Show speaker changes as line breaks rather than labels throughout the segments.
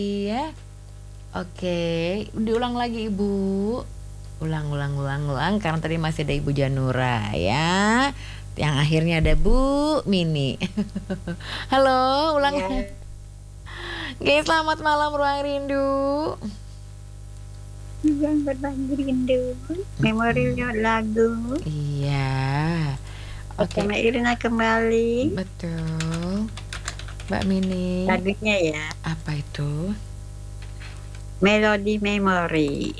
Iya. Oke, diulang lagi Ibu. Ulang karena tadi masih ada Ibu Janura ya. Yang akhirnya ada Bu Mini. Halo, ulang.
Ya,
Oke, selamat malam Ruang Rindu.
yang berbagi rindu, memori lagu.
Iya. Oke,
Bersama Irina kembali.
betul. Mbak Mini,
Lagunya ya,
apa itu?
Melody Memory.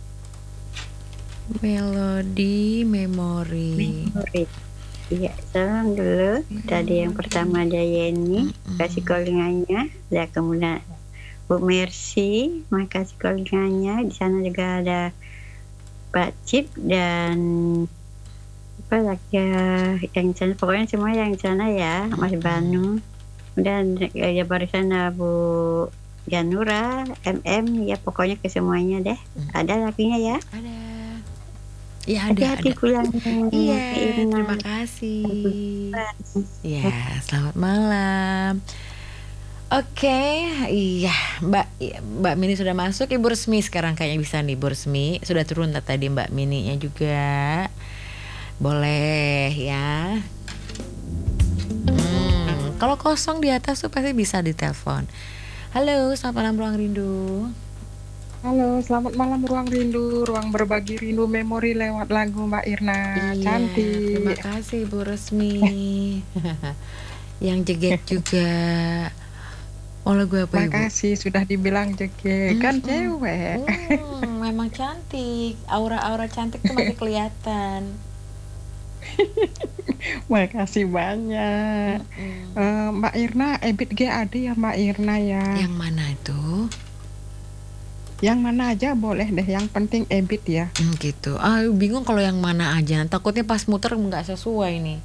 Melodi memori.
Memory. Iya, salam dulu. Tadi yang pertama ada Yeni, kasih callingannya. Ya, kemudian Bu Mercy, makasih callingannya. Di sana juga ada Pak Cip dan apa lagi ya, yang sana pokoknya semua yang sana ya, Mas Banu. Dan ya barusan Bu Janura, MM, ya pokoknya ke semuanya deh. Ada lagunya ya.
Ada. Iya
Hati-hati
ada.
pulang.
Iya,
Irna.
terima kasih. Ya, selamat malam. Oke, iya Mbak Mini sudah masuk. Ibu Resmi sekarang kayaknya bisa nih, Ibu Resmi sudah turun tadi Mbak Mininya juga. Boleh ya. Kalau kosong di atas tuh pasti bisa ditelepon. Halo, selamat malam Ruang Rindu.
Halo, selamat malam Ruang Rindu, ruang berbagi rindu memori lewat lagu Mbak Irna.
Iya,
Cantik.
terima kasih Ibu Resmi. Yang jeget juga. Oh, lagu apa Ibu?
Makasih sudah dibilang jege, kan cewek.
Memang cantik. Aura-aura cantik tuh masih kelihatan.
Makasih banyak. Mbak Irna, Ebit G ada ya Mbak Irna ya.
Yang mana itu?
Yang mana aja boleh deh, yang penting Ebit ya.
Gitu. Bingung kalau yang mana aja. Takutnya pas muter nggak sesuai nih.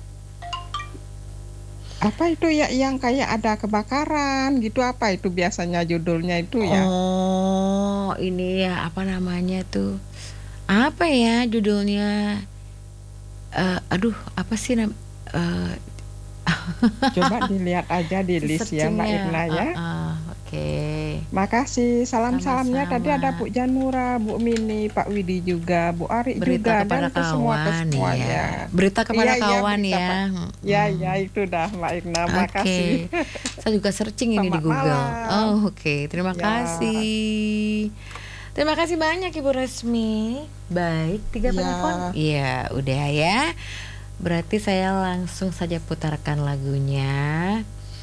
Apa itu ya yang kayak ada kebakaran gitu, apa itu biasanya judulnya itu ya?
Oh, ini ya apa namanya tuh? Apa ya judulnya? Aduh, apa sih
Coba dilihat aja di list ya Mbak Irna ya.
Oke.
Makasih, salamnya tadi ada Bu Janura, Bu Mini, Pak Widi juga, Bu Ari
Berita
juga,
kepada
dan ke semua
ya. Berita kepada kawan ya.
Ya itu dah Mbak Irna, makasih.
Saya juga searching ini di Google. Oke. Terima kasih. Terima kasih banyak Ibu Resmi. Baik, 3 penelpon. Iya, udah ya. Berarti saya langsung saja putarkan lagunya.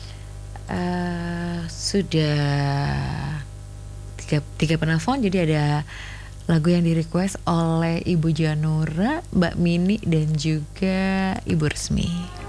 Sudah 3 penelpon, jadi ada lagu yang di request oleh Ibu Janura, Mbak Mini dan juga Ibu Resmi.